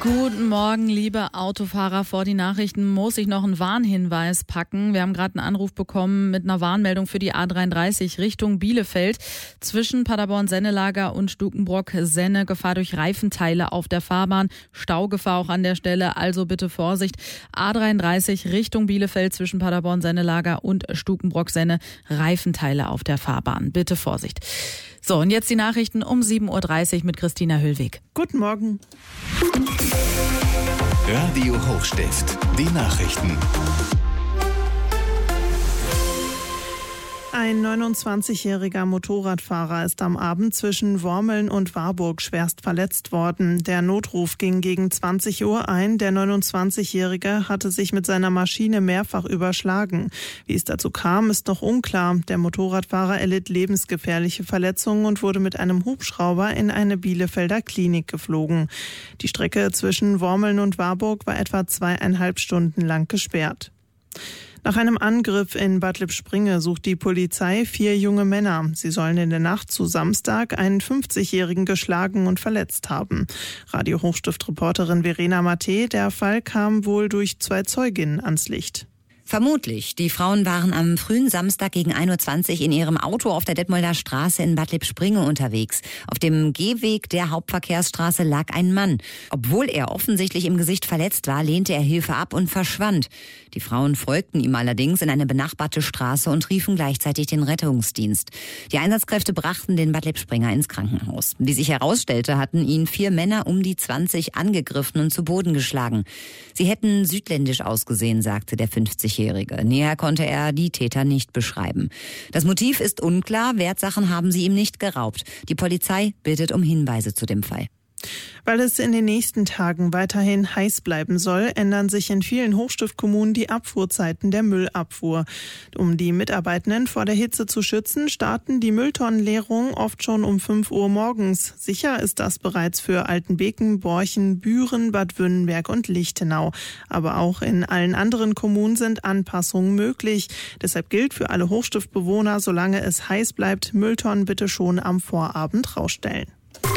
Guten Morgen, liebe Autofahrer. Vor die Nachrichten muss ich noch einen Warnhinweis packen. Wir haben gerade einen Anruf bekommen mit einer Warnmeldung für die A33 Richtung Bielefeld. Zwischen Paderborn-Sennelager und Stukenbrock-Senne Gefahr durch Reifenteile auf der Fahrbahn. Staugefahr auch an der Stelle, also bitte Vorsicht. A33 Richtung Bielefeld zwischen Paderborn-Sennelager und Stukenbrock-Senne Reifenteile auf der Fahrbahn. Bitte Vorsicht. So, und jetzt die Nachrichten um 7.30 Uhr mit Christina Höllweg. Guten Morgen. Radio Hochstift, die Nachrichten. Ein 29-jähriger Motorradfahrer ist am Abend zwischen Wormeln und Warburg schwerst verletzt worden. Der Notruf ging gegen 20 Uhr ein. Der 29-Jährige hatte sich mit seiner Maschine mehrfach überschlagen. Wie es dazu kam, ist noch unklar. Der Motorradfahrer erlitt lebensgefährliche Verletzungen und wurde mit einem Hubschrauber in eine Bielefelder Klinik geflogen. Die Strecke zwischen Wormeln und Warburg war etwa 2,5 Stunden lang gesperrt. Nach einem Angriff in Bad Lippspringe sucht die Polizei 4 junge Männer. Sie sollen in der Nacht zu Samstag einen 50-Jährigen geschlagen und verletzt haben. Radio Hochstift-Reporterin Verena Matte, der Fall kam wohl durch 2 Zeuginnen ans Licht. Vermutlich. Die Frauen waren am frühen Samstag gegen 1.20 Uhr in ihrem Auto auf der Detmolder Straße in Bad Lippspringe unterwegs. Auf dem Gehweg der Hauptverkehrsstraße lag ein Mann. Obwohl er offensichtlich im Gesicht verletzt war, lehnte er Hilfe ab und verschwand. Die Frauen folgten ihm allerdings in eine benachbarte Straße und riefen gleichzeitig den Rettungsdienst. Die Einsatzkräfte brachten den Bad Lippspringer ins Krankenhaus. Wie sich herausstellte, hatten ihn 4 Männer um die 20 angegriffen und zu Boden geschlagen. Sie hätten südländisch ausgesehen, sagte der 50-Jährige. Näher konnte er die Täter nicht beschreiben. Das Motiv ist unklar, Wertsachen haben sie ihm nicht geraubt. Die Polizei bittet um Hinweise zu dem Fall. Weil es in den nächsten Tagen weiterhin heiß bleiben soll, ändern sich in vielen Hochstiftkommunen die Abfuhrzeiten der Müllabfuhr. Um die Mitarbeitenden vor der Hitze zu schützen, starten die Mülltonnenleerungen oft schon um 5 Uhr morgens. Sicher ist das bereits für Altenbeken, Borchen, Büren, Bad Wünnenberg und Lichtenau. Aber auch in allen anderen Kommunen sind Anpassungen möglich. Deshalb gilt für alle Hochstiftbewohner, solange es heiß bleibt, Mülltonnen bitte schon am Vorabend rausstellen.